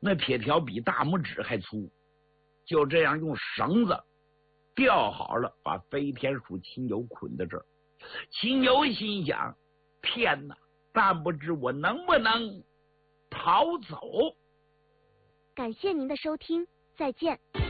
那铁条比大拇指还粗，就这样用绳子吊好了，把飞天鼠秦友捆在这儿。秦友心想：天哪，但不知我能不能逃走。 感谢您的收听，再见。